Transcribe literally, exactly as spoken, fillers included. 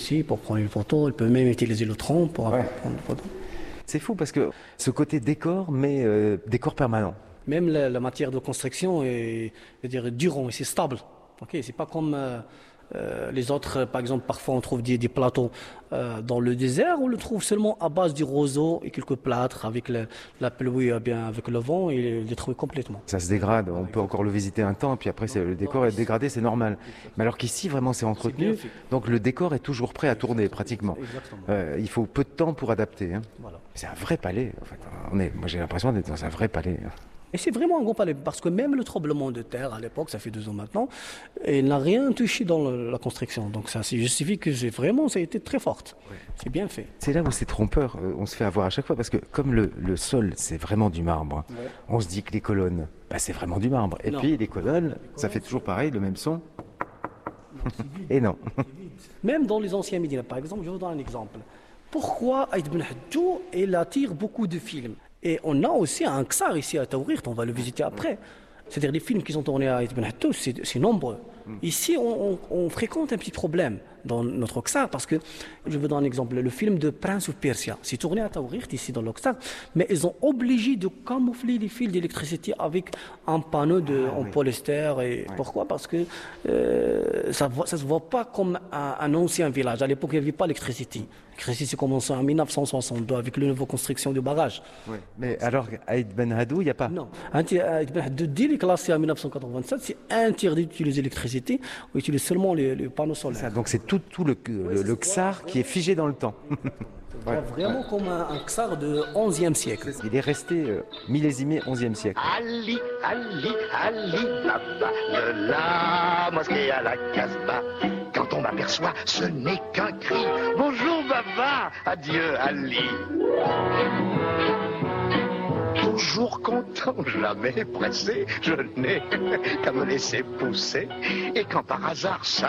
Si, pour prendre une photo, il peut même utiliser le tronc pour Ouais. prendre une photo. C'est fou parce que ce côté décor, mais euh, décor permanent. Même la, la matière de construction est, je veux dire, dure, c'est stable. Ok, c'est pas comme euh, euh, les autres. euh, Par exemple, parfois on trouve des, des plateaux euh, dans le désert, on le trouve seulement à base du roseau et quelques plâtres avec le- la pluie, euh, bien avec le vent, et il est détruit complètement. Ça se dégrade, on peut encore le visiter un temps, puis après c'est- le décor est dégradé, c'est normal. Mais alors qu'ici, vraiment, c'est bien entretenu, fait. donc le décor est toujours prêt à tourner pratiquement. Exactement. Euh, il faut peu de temps pour adapter. Hein. Voilà. C'est un vrai palais, en fait. On est, moi j'ai l'impression d'être dans un vrai palais. hein. Et c'est vraiment un gros palais, parce que même le tremblement de terre à l'époque, ça fait deux ans maintenant, il n'a rien touché dans le- la construction. Donc ça c'est justifie que c'est vraiment, ça a été très forte. C'est bien fait. C'est là où c'est trompeur, euh, on se fait avoir à chaque fois, parce que comme le, le sol, c'est vraiment du marbre, hein, on se dit que les colonnes, bah, c'est vraiment du marbre. Et Non. puis les colonnes, ça fait toujours pareil, le même son. Et non. Même dans les anciens médias, par exemple, je vous donne un exemple. Pourquoi Aïd Ben Haddou, il attire beaucoup de films? Et on a aussi un Ksar ici à Taourir, on va le visiter après. C'est-à-dire les films qui sont tournés à Aïd Ben Haddou, c'est c'est nombreux. Ici, on, on- on fréquente un petit problème dans notre Ksar, parce que, je vous donne un exemple, le film de Prince of Persia, c'est tourné à Taourir, ici dans l'Oksar, mais ils ont obligé de camoufler les fils d'électricité avec un panneau de, en polyester. Et pourquoi? Parce que euh, ça ne se voit pas comme un, un ancien village. À l'époque, il n'y avait pas l'électricité. L'électricité commençait en mille neuf cent soixante-deux avec la nouvelle construction du barrage. Mais alors, Aïd Ben Haddou, il n'y a pas. Non. Anti- euh, de dès les classé en mille neuf cent quatre-vingt-sept, c'est interdit d'utiliser l'électricité. On utilise seulement les, les panneaux Ça, solaires. donc c'est tout, tout le, le, le Ksar qui est figé dans le temps. On voit vraiment comme un, un Ksar de onzième siècle. Il est resté euh, millésimé onzième siècle. Ali, Ali, Ali Baba, de la mosquée à la Casbah. Quand on m'aperçoit, ce n'est qu'un cri. Bonjour Baba, adieu Ali. Toujours content, jamais pressé, je n'ai qu'à me laisser pousser. Et quand par hasard ça